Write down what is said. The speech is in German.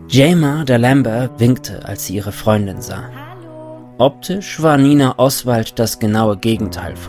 Jayma D'Alembert winkte, als sie ihre Freundin sah. Optisch war Nina Oswald das genaue Gegenteil